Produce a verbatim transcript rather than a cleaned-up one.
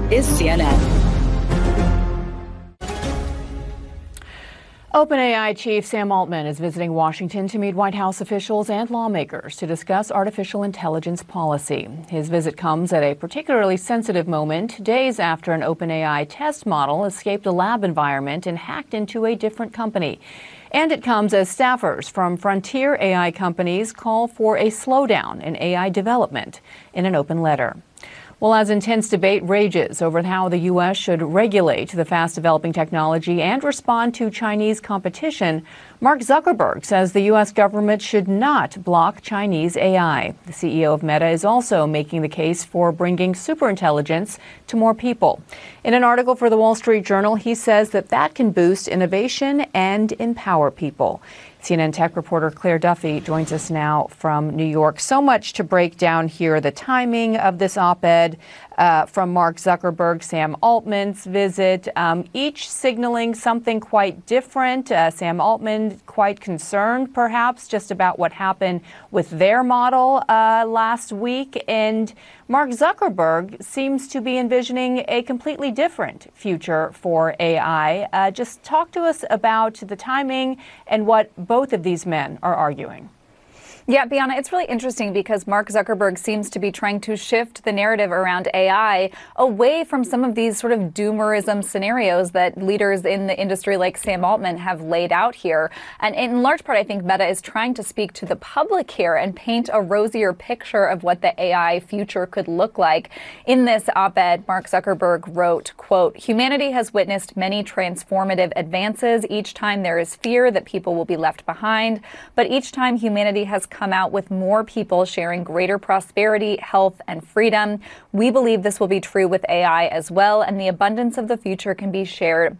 is C N N. OpenAI chief Sam Altman is visiting Washington to meet White House officials and lawmakers to discuss artificial intelligence policy. His visit comes at a particularly sensitive moment, days after an OpenAI test model escaped a lab environment and hacked into a different company. And it comes as staffers from frontier A I companies call for a slowdown in A I development in an open letter. Well, as intense debate rages over how the U S should regulate the fast-developing technology and respond to Chinese competition, Mark Zuckerberg says the U S government should not block Chinese A I. The C E O of Meta is also making the case for bringing superintelligence to more people. In an article for the Wall Street Journal, he says that that can boost innovation and empower people. C N N tech reporter Claire Duffy joins us now from New York. So much to break down here. The timing of this op-ed uh, from Mark Zuckerberg, Sam Altman's visit, um, each signaling something quite different. Uh, Sam Altman quite concerned, perhaps, just about what happened with their model uh, last week. And Mark Zuckerberg seems to be envisioning a completely different future for A I. Uh, just talk to us about the timing and what both of these men are arguing. Yeah, Bianna, it's really interesting because Mark Zuckerberg seems to be trying to shift the narrative around A I away from some of these sort of doomerism scenarios that leaders in the industry like Sam Altman have laid out here. And in large part, I think Meta is trying to speak to the public here and paint a rosier picture of what the A I future could look like. In this op-ed, Mark Zuckerberg wrote, quote, "Humanity has witnessed many transformative advances. Each time there is fear that people will be left behind, but each time humanity has come out with more people sharing greater prosperity, health, and freedom. We believe this will be true with A I as well, and the abundance of the future can be shared